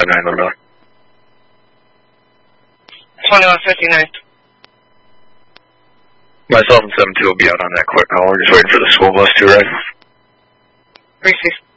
59 on 2159. Myself and 72 will be out on that quick call. We're just waiting for the school bus to arrive. 36.